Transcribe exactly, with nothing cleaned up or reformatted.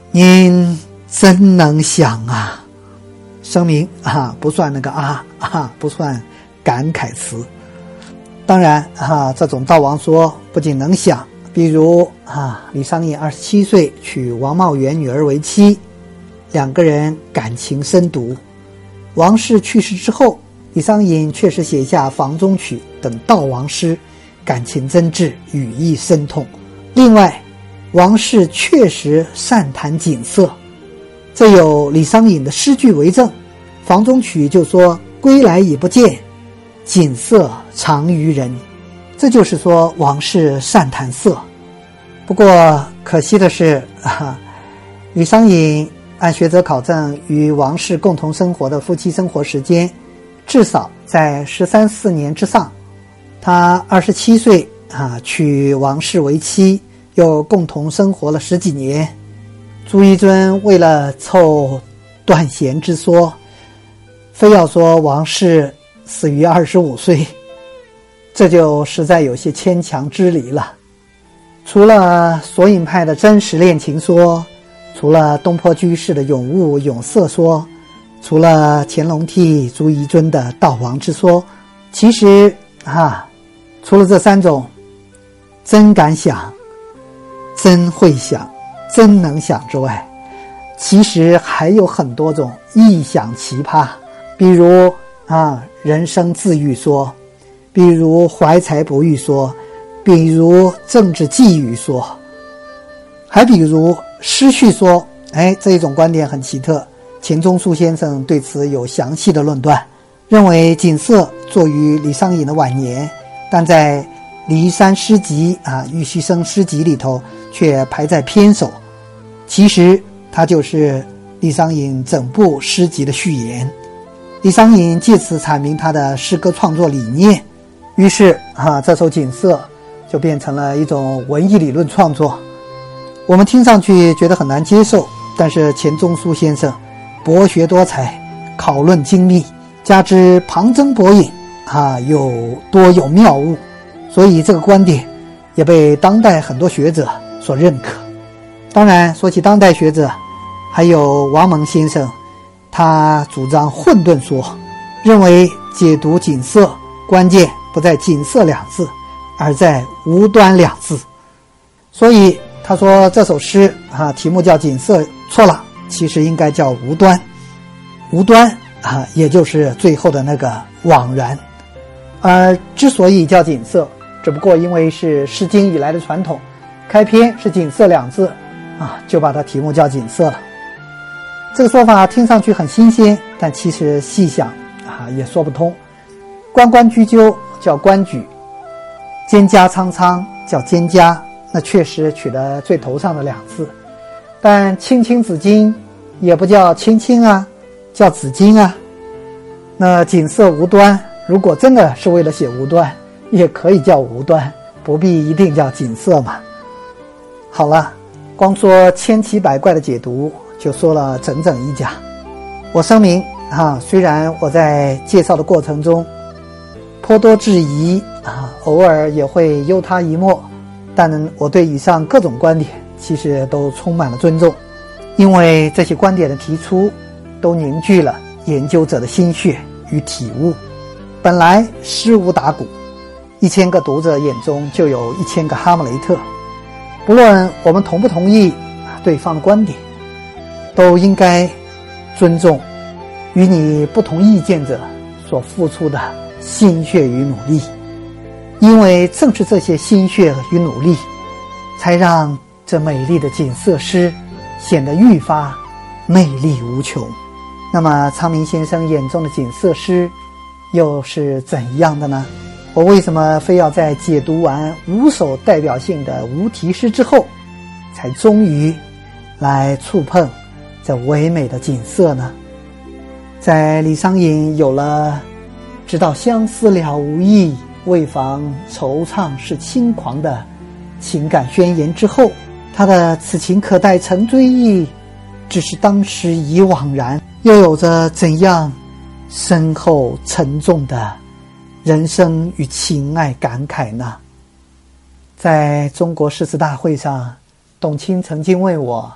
您真能想啊！声明啊，不算那个啊啊，不算感慨词。当然啊，这种悼亡说不仅能想，比如啊，李商隐二十七岁娶王茂元女儿为妻，两个人感情深笃。王氏去世之后，李商隐确实写下《房中曲》等悼亡诗，感情真挚，语意深痛。另外，王氏确实善谈景色，这有李商隐的诗句为证。《房中曲》就说：“归来已不见，景色长于人。”这就是说王氏善谈色。不过可惜的是，啊，李商隐按学者考证，与王氏共同生活的夫妻生活时间至少在十三四年之上。他二十七岁啊，娶王氏为妻，又共同生活了十几年。朱一尊为了凑断弦之说，非要说王氏死于二十五岁，这就实在有些牵强之离了。除了索引派的真实恋情说，除了东坡居士的咏物咏色说，除了乾隆替朱一尊的悼亡之说，其实啊，除了这三种真敢想、真会想、真能想之外，其实还有很多种异想奇葩。比如啊，人生自喻说，比如怀才不遇说，比如政治寄语说，还比如诗序说。哎，这一种观点很奇特。钱钟书先生对此有详细的论断，认为景色作于李商隐的晚年，但在《骊山诗集》啊《玉虚生诗集》里头却排在篇首。其实它就是李商隐整部诗集的序言。李商隐借此阐明他的诗歌创作理念，于是啊，这首景色就变成了一种文艺理论创作。我们听上去觉得很难接受，但是钱钟书先生博学多才，考论精密，加之旁征博引啊，有多有妙悟，所以这个观点也被当代很多学者所认可。当然，说起当代学者，还有王蒙先生，他主张混沌说，认为解读景色关键不在景色两字，而在无端两字。所以他说这首诗啊，题目叫景色，错了，其实应该叫无端。无端啊，也就是最后的那个枉然。而之所以叫景色，只不过因为是诗经以来的传统，开篇是景色两字啊，就把它题目叫景色了。这个说法听上去很新鲜，但其实细想啊，也说不通。关关雎鸠叫关雎，蒹葭苍苍叫蒹葭，那确实取得最头上的两字。但青青子衿也不叫青青啊，叫子衿啊。那景色无端，如果真的是为了写无端，也可以叫无端，不必一定叫景色嘛。好了，光说千奇百怪的解读就说了整整一讲。我声明啊，虽然我在介绍的过程中颇多质疑啊，偶尔也会忧他一默，但我对以上各种观点其实都充满了尊重，因为这些观点的提出都凝聚了研究者的心血与体悟。本来诗无打鼓，一千个读者眼中就有一千个哈姆雷特。不论我们同不同意对方的观点，都应该尊重与你不同意见者所付出的心血与努力，因为正是这些心血与努力，才让这美丽的景色诗显得愈发魅力无穷。那么昌明先生眼中的景色诗又是怎样的呢？我为什么非要在解读完五首代表性的无题诗之后，才终于来触碰这唯美的景色呢？在李商隐有了直到相思了无益，为防惆怅是轻狂的情感宣言之后，他的此情可待成追忆，只是当时已惘然，又有着怎样深厚沉重的人生与情爱感慨呢？在中国诗词大会上，董卿曾经问我，